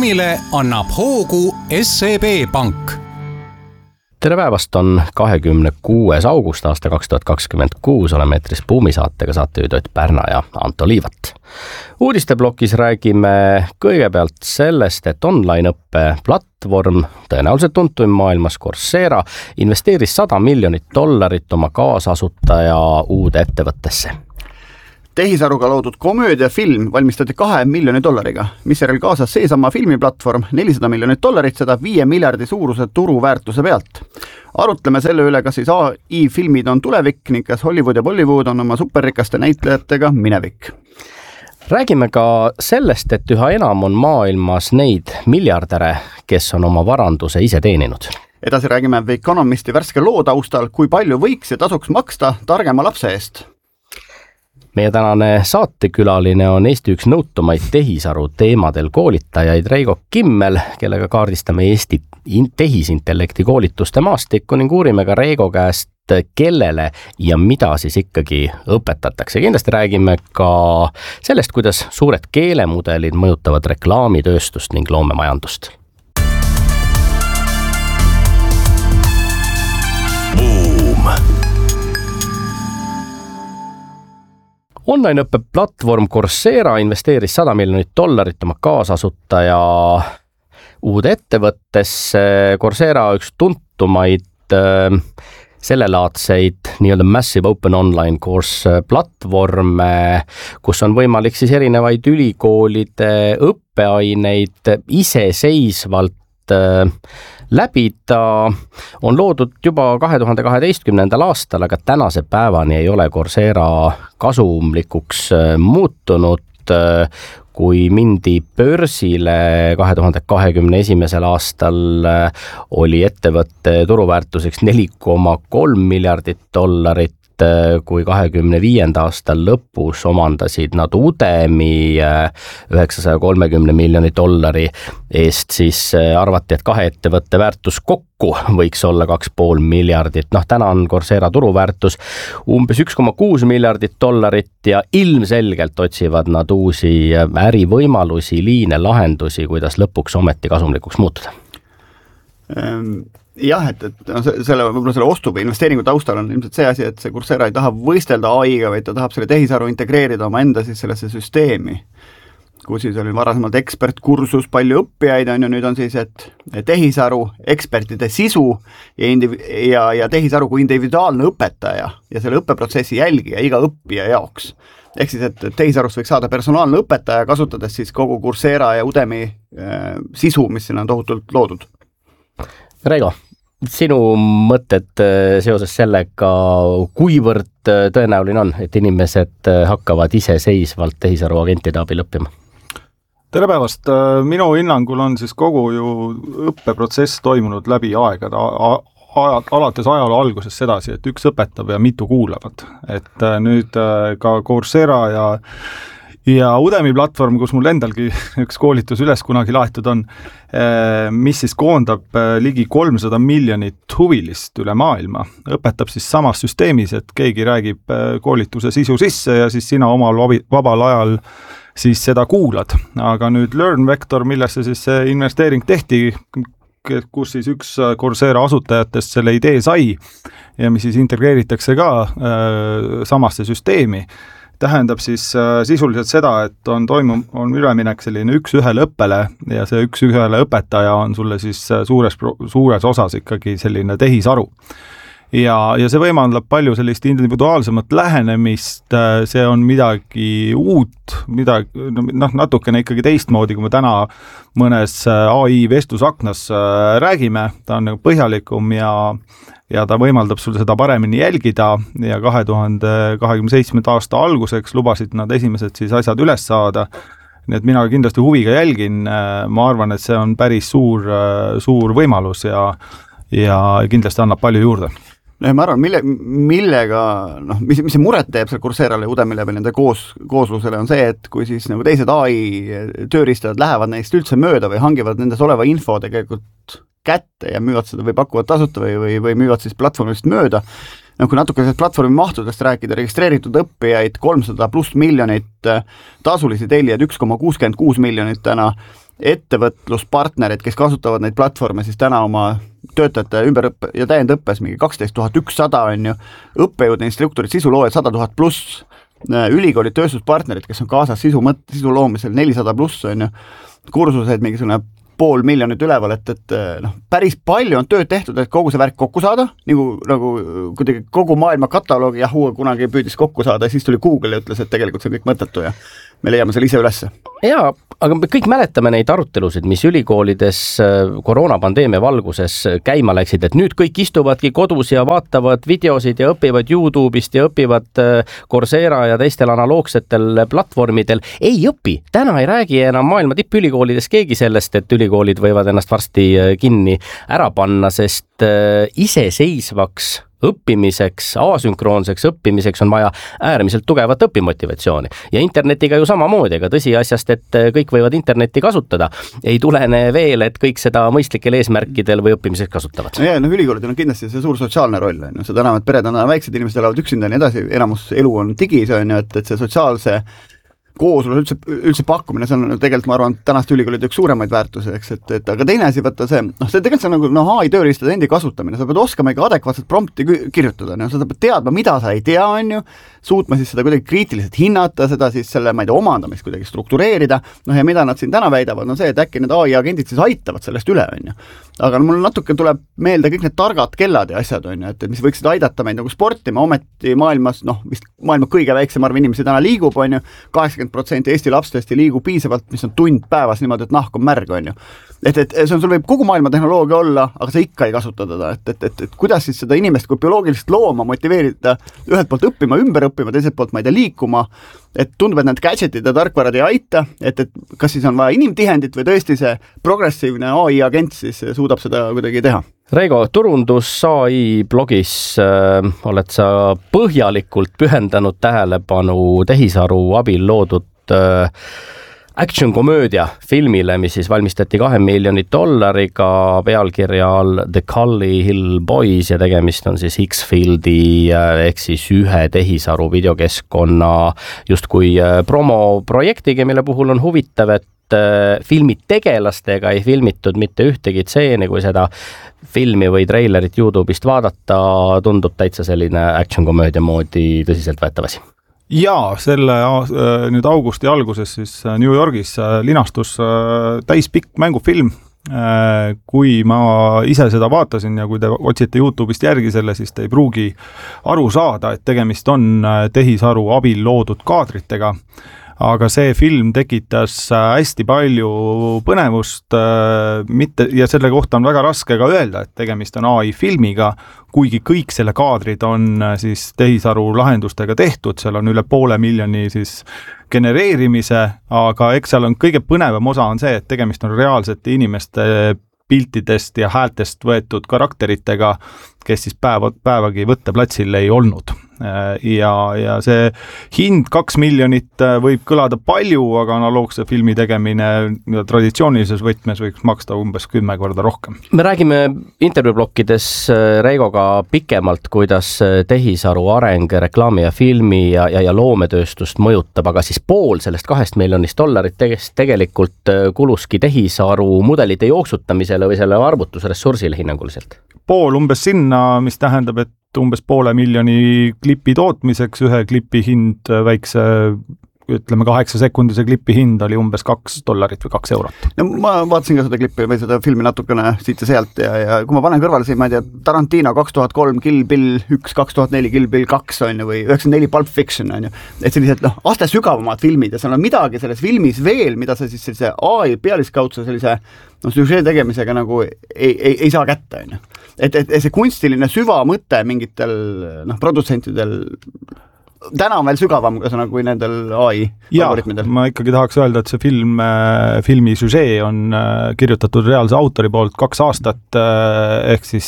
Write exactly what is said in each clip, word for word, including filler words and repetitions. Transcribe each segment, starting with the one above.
reklaamile annab hoogu S E B Pank. Tere päevast, on kahekümne kuues august aasta kaks tuhat kakskümmend kuus, oleme eetris Buumisaatega, saatejuhid Ott Pärna ja Anto Liivat. Uudisteblokis räägime kõigepealt sellest, et online-õppe platvorm, tõenäoliselt tuntuim maailmas Coursera, investeeris sada miljonit dollarit oma kaasasutaja uude ettevõttesse. Tehisaruga loodud komöödiafilm valmistati kahe miljoni dollariga, mis järel kaasas seesama filmiplatvorm nelisada miljonit dollarit, seda viie miljardi suuruse turuväärtuse pealt. Arutleme selle üle, kas siis A I filmid on tulevik ning kas Hollywood ja Bollywood on oma superrikaste näitlejatega minevik. Räägime ka sellest, et üha enam on maailmas neid miljardäre, kes on oma varanduse ise teeninud. Edasi räägime The Economisti värske loo taustal, kui palju võiks ja tasuks maksta targema lapse eest. Meie tänane saatekülaline on Eesti üks nõutumaid tehisaru teemadel koolitajaid Reigo Kimmel, kellega kaardistame Eesti tehisintellekti koolituste maastikku ning uurime ka Reigo käest, kellele ja mida siis ikkagi õpetatakse. Kindlasti räägime ka sellest, kuidas suured keelemudelid mõjutavad reklaamitööstust ning loomemajandust. Boom! Online-õppe platvorm Coursera investeeris sada miljonit dollarit oma kaasasutaja uude ettevõttesse. Coursera üks tuntumaid äh, sellelaadseid nii-öelda Massive Open Online Course platvorme, kus on võimalik siis erinevaid ülikoolide õppeaineid iseseisvalt äh, läbida. On loodud juba kahe tuhande kaheteistkümnendal aastal, aga tänase päevani ei ole Coursera kasumlikuks muutunud. Kui mindi börsile kahe tuhande kahekümne esimesel aastal, oli ettevõtte turuväärtuseks neli koma kolm miljardit dollarit, kui kahekümne viienda aastal lõpus omandasid nad Udemy üheksasaja kolmekümne miljoni dollari eest, siis arvati, et kahe ettevõtte väärtus kokku võiks olla kaks pool miljardit. Noh, täna on Coursera turuväärtus umbes üks koma kuus miljardit dollarit ja ilmselgelt otsivad nad uusi ärivõimalusi, liine, lahendusi, kuidas lõpuks ometi kasumlikuks muutuda. Um... Jah, et, et no, selle, võib-olla selle ostu või investeeringu taustal on ilmselt see asi, et see Coursera ei taha võistelda A I-ga, vaid ta tahab selle tehisaru integreerida oma enda siis sellesse süsteemi, kus siis oli varasemalt ekspertkursus, palju õppijaid on ju, nüüd on siis, et tehisaru, ekspertide sisu ja, indiv- ja, ja tehisaru kui individuaalne õpetaja ja selle õppeprotsessi jälgija iga õppija jaoks. Ehk siis, et tehisarust võiks saada personaalne õpetaja, kasutades siis kogu Coursera ja Udemy äh, sisu, mis siin on tohutult loodud. Reigo, sinu mõtted seoses sellega, kuivõrd tõenäoline on, et inimesed hakkavad iseseisvalt tehisaru agentide abil õppima? Tere päevast! Minu hinnangul on siis kogu ju õppeprotsess toimunud läbi aegade, ajad, alates ajaloo algusest sedasi, et üks õpetab ja mitu kuulavad. Et nüüd ka Coursera ja Ja Udemy platvorm, kus mul endalgi üks koolitus üles kunagi laetud on, mis siis koondab ligi kolmsada miljonit huvilist üle maailma, õpetab siis samas süsteemis, et keegi räägib koolituse sisu sisse ja siis sina omal vabal ajal siis seda kuulad. Aga nüüd LearnVector, millesse siis see investeering tehti, kus siis üks Coursera asutajatest selle idee sai ja mis siis integreeritakse ka samasse süsteemi, tähendab siis äh, sisuliselt seda, et on toimub, on üleminek selline üks ühele õppele ja see üks ühele õpetaja on sulle siis suures, suures osas ikkagi selline tehisaru. Ja, ja see võimaldab palju sellist individuaalsemat lähenemist, see on midagi uut, midagi, noh, natukene ikkagi teistmoodi, kui me täna mõnes A I vestlusaknas räägime, ta on põhjalikum ja ja ta võimaldab sul seda paremini jälgida ja kahe tuhande kahekümne seitsmenda aasta alguseks lubasid nad esimesed siis asjad üles saada. Nii et mina kindlasti huviga jälgin, ma arvan, et see on päris suur, suur võimalus ja, ja kindlasti annab palju juurde. No ma arvan, mille, millega, noh, mis, mis see muret teeb seal Courserale ja Udemyle või nende koos, kooslusele on see, et kui siis nagu teised A I tööriistad lähevad neist üldse mööda või hangivad nendes oleva info tegelikult kätte ja müüvad seda või pakuvad tasuta või, või, või müüvad siis platvormist mööda. No, kui natuke platvormi mahtudest rääkida, registreeritud õppijaid kolmsada pluss miljonit, tasulisi tellijad üks koma kuuskümmend kuus miljonit täna, ettevõtluspartnerid, kes kasutavad neid platvorme siis täna oma töötajate ümberõppe ja täiendõppes mingi kaksteist tuhat ükssada on ju, õppejõud, instruktorid, sisuloojad sada tuhat pluss, ülikoolid, tööstuspartnerid, kes on kaasas sisu mõt-, sisu loomisel nelisada pluss on ju, kursused mingisugune pool miljonit üleval, et, et noh, päris palju on tööd tehtud, et kogu see värk kokku saada, nagu, nagu kuidagi kogu maailma kataloogi Yahoo kunagi püüdis kokku saada ja siis tuli Google ja ütles, et tegelikult see on kõik mõttetu ja me leiame selle ise ülesse. Jaa, aga me kõik mäletame neid arutelusid, mis ülikoolides koroonapandeemia valguses käima läksid, et nüüd kõik istuvadki kodus ja vaatavad videosid ja õpivad YouTube'ist ja õpivad Coursera ja teistel analoogsetel platvormidel. Ei õpi, täna ei räägi enam maailma tippülikoolides keegi sellest, et ülikoolid võivad ennast varsti kinni ära panna, sest iseseisvaks õppimiseks, asünkroonseks õppimiseks on vaja äärmiselt tugevat õpimotivatsiooni. Ja internetiga ju samamoodi, aga tõsiasjast, et kõik võivad internetti kasutada, ei tulene veel, et kõik seda mõistlikel eesmärkidel või õppimiseks kasutavad. Ja, no ülikoolidel on kindlasti see suur sotsiaalne roll, on ju, seda enam, et pered on väiksed, inimesed elavad üksinda ja nii edasi, enamus elu on digis, on ju, et, et see sotsiaalse kooslus üldse, üldse pakkumine, see on tegelikult, ma arvan, tänast ülikoolide üks suuremaid väärtusi, eks, et, et aga teine asi, võtta see, noh, see tegelikult see on nagu no, A I tööriistade endi kasutamine, sa pead oskama ikka adekvaatselt prompti kirjutada, no, sa pead teadma, mida sa ei tea, on ju, suutma siis seda kuidagi kriitiliselt hinnata, seda siis selle, ma ei tea, omandamist kuidagi struktureerida, noh ja mida nad siin täna väidavad, no see, et äkki need A I agendid siis aitavad sellest üle, on ju. Aga no, mul natuke tuleb meelde kõik need targad kellad ja asjad, on ju, et, et mis võiksid aidata meid nagu sportima, ometi maailmas, noh, vist maailma kõige väiksem arv inimesi täna liigub, on ju, kaheksakümmend protsenti Eesti lastest ei liigu piisavalt, mis on tund päevas niimoodi, et nahk on märg, on ju. Et, et see on, sul võib kogu maailma tehnoloogia olla, aga sa ikka ei kasuta teda, et, et, et, et kuidas siis seda inimest kui bioloogilist looma motiveerida ühelt poolt õppima, ümber õppima, teiselt poolt ma ei tea liikuma, et tundub, et need gadgetid ja tarkvarad ei aita, et, et kas siis on vaja inimtihendit või tõesti see progressiivne A I agent siis suudab seda kuidagi teha? Reigo, turundus A I blogis äh, oled sa põhjalikult pühendanud tähelepanu tehisaru abil loodud äh, action-komöödia filmile, mis siis valmistati kahe miljoni dollariga pealkirja all The Cully Hill Boys ja tegemist on siis X-Fieldi ehk siis ühe tehisaru videokeskkonna justkui promoprojektiga, mille puhul on huvitav, et filmi tegelastega ei filmitud mitte ühtegi tseeni, kui seda filmi või treilerit YouTube'ist vaadata, tundub täitsa selline action-komöödia moodi tõsiselt võetavasi. Jaa, selle nüüd augusti alguses siis New Yorgis linastus täispikk mängufilm. Kui ma ise seda vaatasin ja kui te otsite YouTube'ist järgi selle, siis te ei pruugi aru saada, et tegemist on tehisaru abil loodud kaadritega. Aga see film tekitas hästi palju põnevust mitte, ja selle kohta on väga raske ka öelda, et tegemist on A I filmiga, kuigi kõik selle kaadrid on siis tehisaru lahendustega tehtud, seal on üle poole miljoni siis genereerimise, aga eks seal on kõige põnevam osa on see, et tegemist on reaalsete inimeste piltidest ja häältest võetud karakteritega, kes siis päeva, päevagi võtteplatsil ei olnud. Ja, ja see hind kaks miljonit võib kõlada palju, aga analoogse filmi tegemine traditsioonilises võtmes võiks maksta umbes kümme korda rohkem. Me räägime intervjuublokkides Reigoga pikemalt, kuidas tehisaru areng reklaami ja filmi ja, ja, ja loometööstust mõjutab, aga siis pool sellest kahest miljonist dollarit tegelikult kuluski tehisaru mudelite jooksutamisele või selle arvutusressursile hinnanguliselt? Pool umbes sinna, mis tähendab, et umbes poole miljoni klipi tootmiseks, ühe klipi hind väikse, ütleme kaheksa sekundise klipi hind oli umbes kaks dollarit või kaks eurot. No ma vaatasin ka seda klipi või seda filmi natukene siit ja sealt ja, ja kui ma panen kõrvale siin, ma ei tea, Tarantino kaks tuhat kolm, Kill Bill üks, kaks tuhat neli, Kill Bill kaks on ju, või üheksakümmend neli Pulp Fiction on ju, et sellised noh, aste sügavamad filmid ja seal on midagi selles filmis veel, mida sa siis sellise A I pealiskaudse sellise no süžee tegemisega nagu ei, ei, ei saa kätte, on ju. Et, et see kunstiline süvamõte mingitel noh, produtsentidel täna on veel sügavam nagu, kui nendel A I algoritmidel. Ma ikkagi tahaks öelda, et see film, filmi süžee on kirjutatud reaalse autori poolt kaks aastat, ehk siis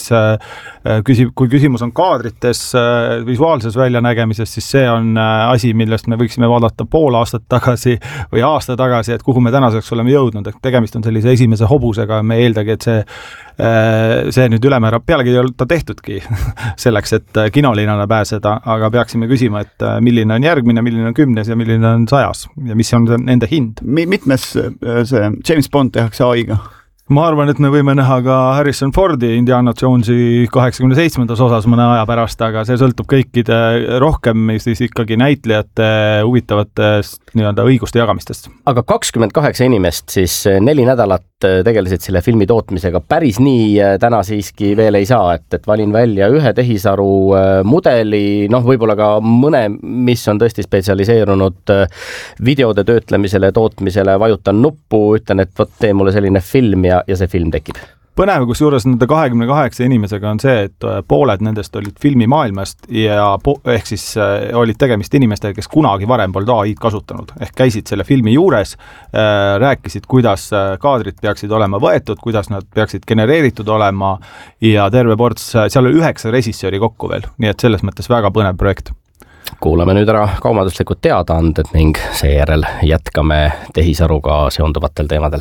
kui küsimus on kaadrites, visuaalses väljanägemises, siis see on asi, millest me võiksime vaadata pool aastat tagasi või aasta tagasi, et kuhu me tänaseks oleme jõudnud, et tegemist on sellise esimese hobusega, me eeldagi, et see see nüüd ülemäära, pealegi ei olnud ta tehtudki selleks, et kinolinale pääseda, aga peaksime küsima, et milline on järgmine, milline on kümnes ja milline on sajas ja mis on nende hind. Mitmes see James Bond tehakse A I-ga? Ma arvan, et me võime näha ka Harrison Fordi Indiana Jonesi kaheksakümne seitsmendas osas mõne aja pärast, aga see sõltub kõikide rohkem siis ikkagi näitlejate huvitavatest nii-öelda õiguste jagamistest. Aga kakskümmend kaheksa inimest siis neli nädalat tegelesid selle filmi tootmisega. Päris nii täna siiski veel ei saa, et, et valin välja ühe tehisaru mudeli, noh võib-olla ka mõne, mis on tõesti spetsialiseerunud videode töötlemisele, tootmisele, vajutan nuppu, ütlen, et võt, tee mulle selline film ja ja see film tekib. Põnev, kus juures nende kahekümne kaheksa inimesega on see, et pooled nendest olid filmimaailmast ja po- ehk siis äh, olid tegemist inimestega, kes kunagi varem polnud A I-d kasutanud. Ehk käisid selle filmi juures, äh, rääkisid, kuidas kaadrid peaksid olema võetud, kuidas nad peaksid genereeritud olema ja terve ports, seal oli üheksa režissööri kokku veel, nii et selles mõttes väga põnev projekt. Kuulame nüüd ära kaubanduslikud teadaanded ning seejärel jätkame tehisaruga seonduvatel teemadel.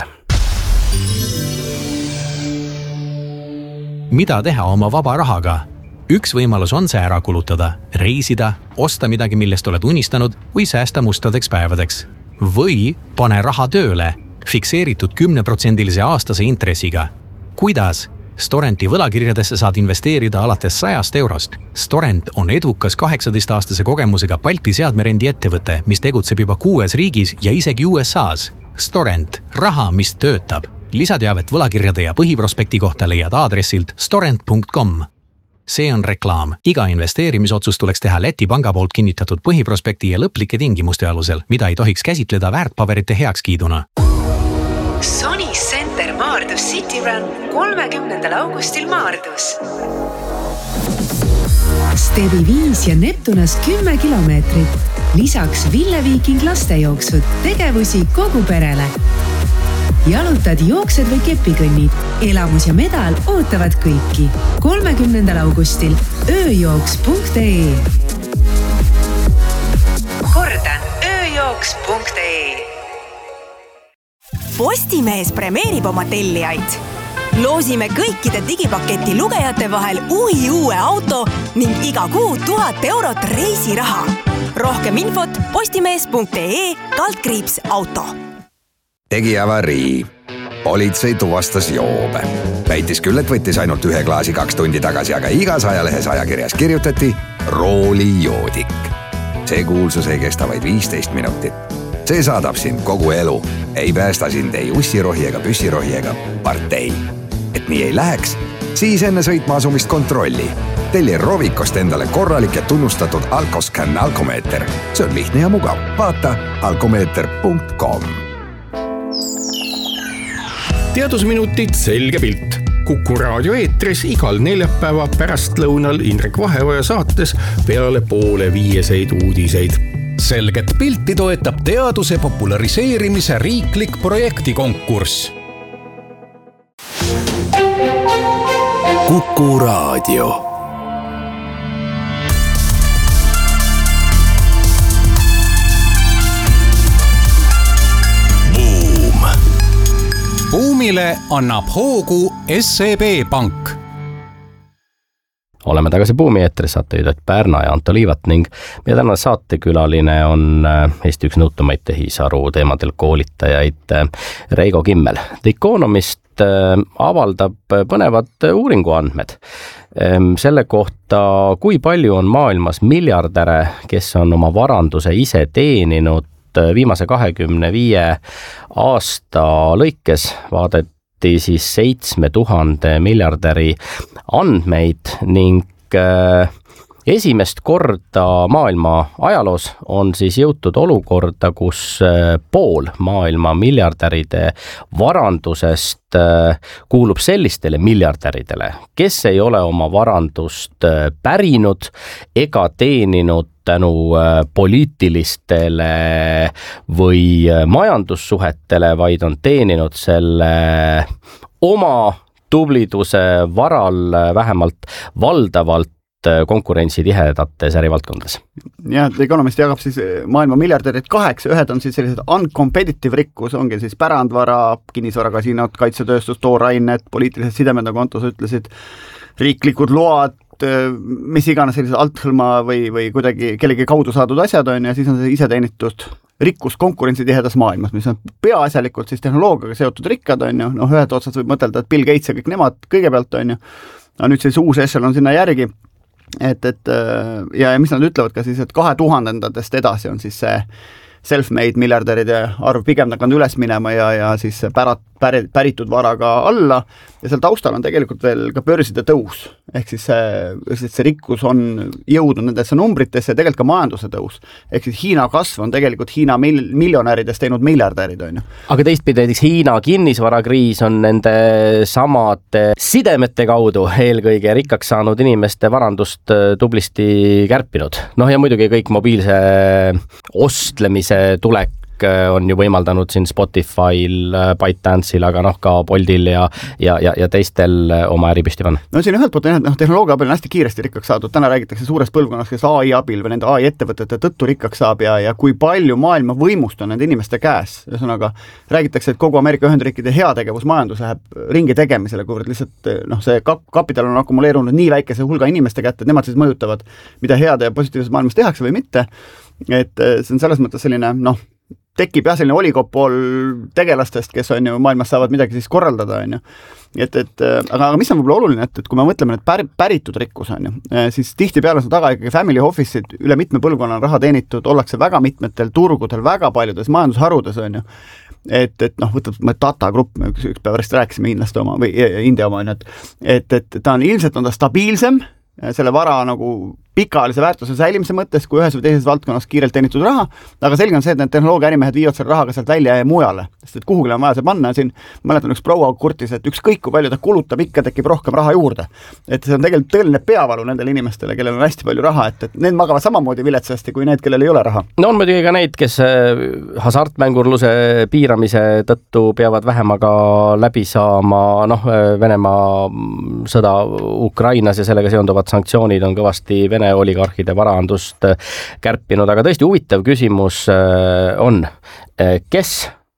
Mida teha oma vaba rahaga? Üks võimalus on see ära kulutada, reisida, osta midagi, millest oled unistanud või säästa mustadeks päevadeks. Või pane raha tööle, fikseeritud kümneprotsendilise aastase intressiga. Kuidas? Storenti võlakirjadesse saad investeerida alates sajast eurost. Storent on edukas kaheksateist-aastase kogemusega Balti seadmerendi ettevõte, mis tegutseb juba kuues riigis ja isegi U S A-s. Storent, raha, mis töötab. Lisateavet võlakirjade ja põhiprospekti kohta leiad aadressilt storent punkt com. See on reklaam. Iga investeerimisotsus tuleks teha Läti panga poolt kinnitatud põhiprospekti ja lõplike tingimuste alusel, mida ei tohiks käsitleda väärtpaberite heakskiiduna. Sony Center Maardus City Run kolmekümnendal augustil Maardus. Stebi viis ja Neptunas kümme kilomeetrit. Lisaks Ville Viiking lastejooksud, tegevusi kogu perele. Jalutad, jooksed või kepikõnnid. Elamus ja medal ootavad kõiki. kolmekümnendal augustil ööjooks punkt ee. Kordan, ööjooks punkt ee. Postimees premeerib oma tellijaid. Loosime kõikide digipaketi lugejate vahel uhi uue auto ning iga kuu tuhat eurot reisiraha. Rohkem infot postimees punkt ee kaldkriips auto. Tegi avarii. Politsei tuvastas joobe. Väitis küll, et võttis ainult ühe klaasi kaks tundi tagasi, aga igas ajalehes ajakirjas kirjutati roolijoodik. See kuulsus ei kesta vaid viisteist minutit. See saadab sind kogu elu. Ei päästa sind ei ussirohi ega püssirohi ega partei. Et nii ei läheks, siis enne sõitma asumist kontrolli. Telli Rovikost endale korralik ja tunnustatud Alkoscan alkomeeter. See on lihtne ja mugav. Vaata alkomeeter punkt com. Teadusminutid selge pilt. Kuku raadio eetris igal neljapäeva pärastlõunal Indrek Vaheoja saates peale poole viieseid uudiseid. Selget pilti toetab teaduse populariseerimise riiklik projektikonkurss. Kuku raadio. Buumile annab hoogu S E B Pank. Oleme tagasi Buumi eetris, saatejuhid Pärna ja Anto Liivat ning meie tänane saatekülaline on Eesti üks nõutumaid tehisaru teemadel koolitajaid Reigo Kimmel. The Economist avaldab põnevad uuringuandmed selle kohta, kui palju on maailmas miljardäre, kes on oma varanduse ise teeninud. Viimase kahekümne viie aasta lõikes vaadati siis seitsme tuhande miljardäri andmeid ning esimest korda maailma ajaloos on siis jõutud olukorda, kus pool maailma miljardäride varandusest kuulub sellistele miljardäridele, kes ei ole oma varandust pärinud ega teeninud tänu poliitilistele või majandussuhetele, vaid on teeninud selle oma tubliduse varal vähemalt valdavalt konkurentsitihedates ärivaldkondades. jah, et Economist jagab siis maailma miljardärid kaheks, ühed on siis sellised uncompetitive rikkus, ongi siis pärandvara, kinnisvara, kasiinod, kaitsetööstus, toorained, poliitilised sidemed, nagu Anto sa ütlesid, riiklikud load, mis iganes sellised althõlma või, või kuidagi kellegi kaudu saadud asjad on ja siis on see iseteenitud rikkus konkurentsitihedas maailmas, mis on peaasjalikult siis tehnoloogiaga seotud rikkad on ju, noh ühed otsast võib mõtelda, et Bill Gates ja kõik nemad kõigepealt on ju, aga nüüd siis uus ešel on sinna järgi, et, et ja, ja mis nad ütlevad ka siis, et kahe tuhandendatest edasi on siis see self-made miljardäride arv pigem nakanud üles minema ja, ja siis pärat, päri, päritud varaga alla ja seal taustal on tegelikult veel ka börside tõus, ehk siis see, see rikkus on jõudnud nendesse numbritesse ja tegelikult ka majanduse tõus, ehk siis Hiina kasv on tegelikult Hiina mil, miljonäridest teinud miljardärid, on ju. Aga teistpidi näiteks Hiina kinnisvarakriis on nende samade sidemete kaudu eelkõige rikkaks saanud inimeste varandust tublisti kärpinud. Noh ja muidugi kõik mobiilse ostlemise tulek on ju võimaldanud siin Spotify'l, ByteDance'il, aga noh ka Boltil ja, ja, ja, ja teistel oma äri püsti panna. No siin ühelt poolt on noh, tehnoloogia abil on hästi kiiresti rikkaks saadud, täna räägitakse suurest põlvkonnast, kes A I abil või nende A I ettevõtete tõttu rikkaks saab ja, ja kui palju maailma võimust on nende inimeste käes. Ühesõnaga, räägitakse, et kogu Ameerika Ühendriikide heategevusmajandus läheb ringi tegemisele, kuivõrd lihtsalt noh, see kap- kapital on akumuleerunud nii väikese hulga inimeste kätte, et nemad siis mõjutavad, mida head ja positiivses maailmas tehakse või mitte. Et see on selles mõttes selline, noh, tekib jah selline oligopool tegelastest, kes on ju maailmas saavad midagi siis korraldada, on ju. Et, et, aga, aga mis on võib-olla oluline, et, et kui me mõtleme, et pär, päritud rikkus on ju, siis tihti peale on taga ikkagi family office'id, üle mitme põlvkonna on raha teenitud, ollakse väga mitmetel turgudel, väga paljudes majandusharudes on ju. Et, et noh, võtab Tata Grupp, üks, üks päev vist rääkisime hiinlaste oma või India oma, et, et, et ta on ilmselt on ta stabiilsem, selle vara nagu pikaajalise väärtuse säilimise mõttes, kui ühes või teises valdkonnas kiirelt teenitud raha, aga selge on see, et need tehnoloogia ärimehed viivad selle rahaga sealt välja ja mujale, sest et kuhugile on vaja see panna ja siin mäletan üks proua kurtis, et ükskõik kui palju ta kulutab, ikka tekib rohkem raha juurde. Et see on tegelikult tõeline peavalu nendele inimestele, kellel on hästi palju raha, et, et need magavad samamoodi viletsasti kui need, kellel ei ole raha. No on muidugi ka neid, kes hasartmängurluse piiramise tõttu peavad vähemaga läbi saama, noh, Venemaa sõda Ukrainas ja sellega seonduvad sanktsioonid on kõvasti Vene oligarhide varaandust kärpinud, aga tõesti huvitav küsimus on, kes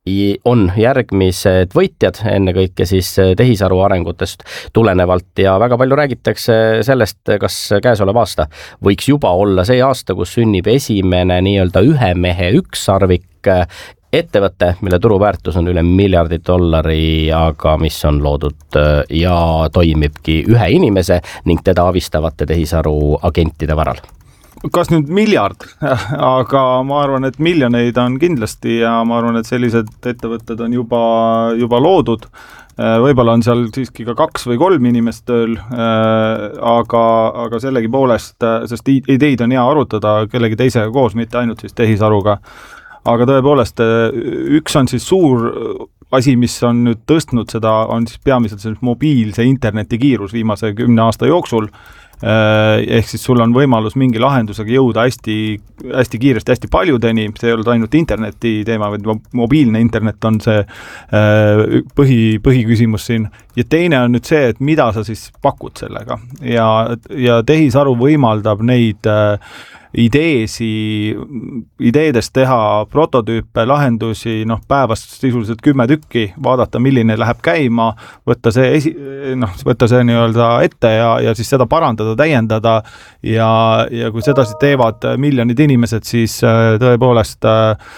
on järgmised võitjad, ennekõike siis tehisaru arengutest tulenevalt ja väga palju räägitakse sellest, kas käesolev aasta võiks juba olla see aasta, kus sünnib esimene nii-öelda ühe mehe ükssarvik ettevõte, mille turuväärtus on üle miljardi dollari, aga mis on loodud ja toimibki ühe inimese ning teda avistavate tehisaru agentide varal. Kas nüüd miljard, aga ma arvan, et miljoneid on kindlasti ja ma arvan, et sellised ettevõtted on juba, juba loodud. Võib-olla on seal siiski ka kaks või kolm inimest tööl, aga, aga sellegi poolest, sest ideid on hea arutada kellegi teisega koos, mitte ainult siis tehisaruga. Aga tõepoolest, üks on siis suur asi, mis on nüüd tõstnud seda, on siis peamiselt see mobiilse interneti kiirus viimase kümne aasta jooksul. Ehk siis sul on võimalus mingi lahendusega jõuda hästi, hästi kiiresti, hästi paljudeni, see ei ole ainult interneti teema, vaid mobiilne internet on see põhi, põhiküsimus siin. Ja teine on nüüd see, et mida sa siis pakud sellega ja, ja tehisaru võimaldab neid ideesi, ideedest teha prototüüpe, lahendusi, noh, päevast sisuliselt kümme tükki, vaadata, milline läheb käima, võtta see, esi, noh, võtta see nii-öelda ette ja, ja siis seda parandada, täiendada ja, ja kui seda siis teevad miljonid inimesed, siis tõepoolest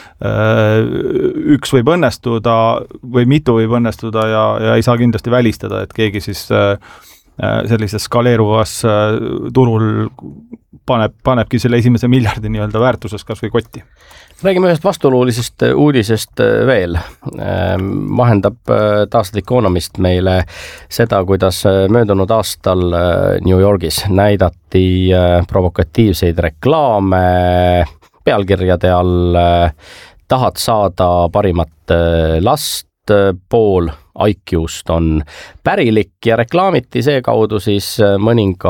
üks võib õnnestuda või mitu võib õnnestuda ja, ja ei saa kindlasti välistada, et keegi siis sellises skaleeruvas turul paneb, panebki selle esimese miljardi nii-öelda väärtuses kas või kotti. Räägime ühest vastuolulisest uudisest veel. Vahendab taas Economist meile seda, kuidas möödunud aastal New Yorgis näidati provokatiivseid reklaame pealkirjade all tahad saada parimat last, pool I Q-st on pärilik ja reklaamiti seekaudu siis mõningaid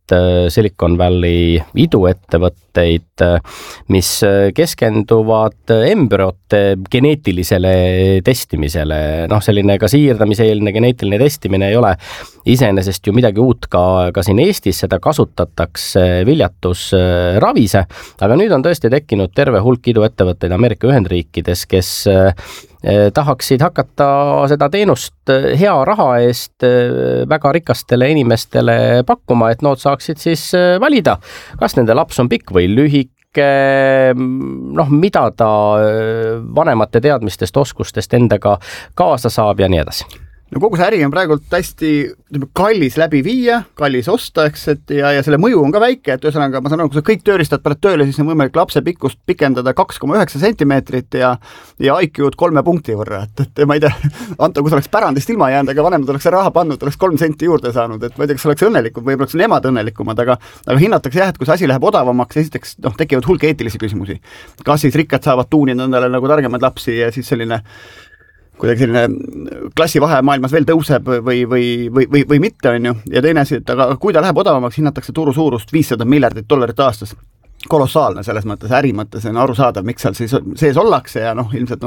Silicon Valley iduettevõtteid, mis keskenduvad embrüote geneetilisele testimisele. Noh, selline ka siirdamiseelne geneetiline testimine ei ole iseenesest ju midagi uut ka, ka siin Eestis, seda kasutatakse viljatusravise, aga nüüd on tõesti tekkinud terve hulk iduettevõtteid Ameerika Ühendriikides, kes tahaksid hakata seda teenust hea raha eest väga rikastele inimestele pakkuma, et nood saaksid siis valida, kas nende laps on pikk või lühike, noh, mida ta vanemate teadmistest, oskustest endaga kaasa saab ja nii edasi. No kogu see äri on praegu hästi kallis läbi viia, kallis osta, eks, et ja, ja selle mõju on ka väike, et ühesõnaga ma saan aru, kui sa kõik tööristad pärast tööle, siis on võimalik lapse pikkust pikendada kaks koma üheksa sentimeetrit ja, ja I Q-d kolme punkti võrra, et, et ma ei tea, Anto, kui sa oleks pärandist ilma jäänud, aga vanemad oleks raha pannud, oleks kolm senti juurde saanud, et ma ei tea, kas oleks õnnelikud, võib-olla on emad õnnelikumad, aga, aga hinnatakse jah, et kui see asi läheb odavamaks, esiteks noh, tekivad hulk eetilisi küsimusi. Kas siis rikkad saavad tuunida endale nagu targemad lapsi ja siis selline kuidagi selline klassivahe maailmas veel tõuseb või, või, või, või, või mitte, on ju. Ja teine asi, et aga kui ta läheb odavamaks, hinnatakse turu suurust viissada miljardit dollarit aastas. Kolossaalne selles mõttes, äri mõttes on aru saada, miks seal siis sees ollakse ja noh, ilmselt